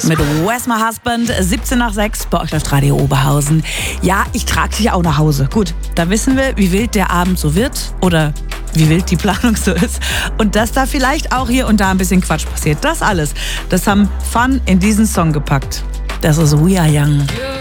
mit Where's My Husband, 17 nach 6 bei euch läuft Radio Oberhausen. Ja, ich trage dich auch nach Hause. Gut, da wissen wir, wie wild der Abend so wird oder wie wild die Planung so ist. Und dass da vielleicht auch hier und da ein bisschen Quatsch passiert. Das alles, das haben Fun in diesen Song gepackt. Das ist We Are Young.